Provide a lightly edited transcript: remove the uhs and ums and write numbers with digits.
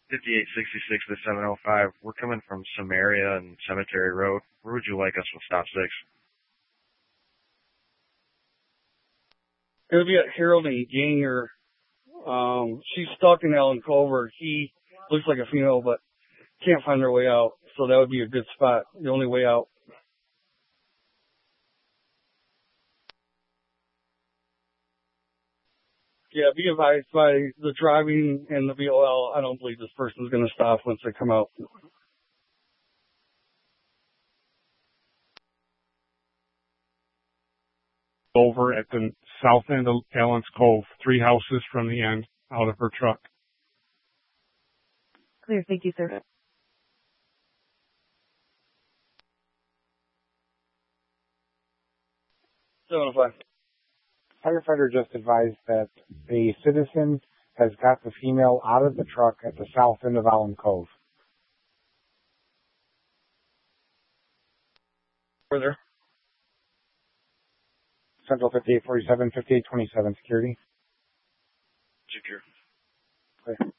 5866 to 705. We're coming from Samaria and Cemetery Road. Where would you like us with stop 6? It'll be at Harold and Ganger. She's stuck in Allen Cove. He looks like a female, but can't find her way out. So that would be a good spot. The only way out. Yeah, be advised by the driving and the VOL. I don't believe this person's going to stop once they come out. Over at the south end of Allen's Cove, 3 houses from the end, out of her truck. Clear. Thank you, sir. 705. Firefighter just advised that a citizen has got the female out of the truck at the south end of Allen Cove. Further. Central 5847, 5827, security. Secure. Okay.